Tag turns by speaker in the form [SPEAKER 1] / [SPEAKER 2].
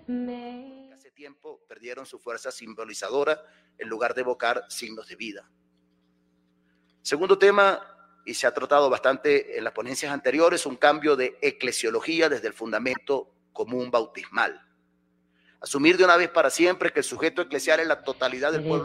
[SPEAKER 1] Hace tiempo perdieron su fuerza simbolizadora en lugar de evocar signos de vida. Segundo tema, y se ha tratado bastante en las ponencias anteriores, un cambio de eclesiología desde el fundamento común bautismal. Asumir de una vez para siempre que el sujeto eclesial es la totalidad del pueblo